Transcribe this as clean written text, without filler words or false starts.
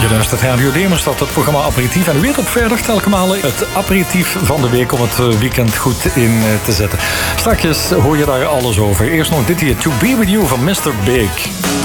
Je luistert Radio Demerstad, het programma Aperitief. En weer op vrijdag telkens malen het aperitief van de week om het weekend goed in te zetten. Straks hoor je daar alles over. Eerst nog dit hier, To Be With You van Mr. Big.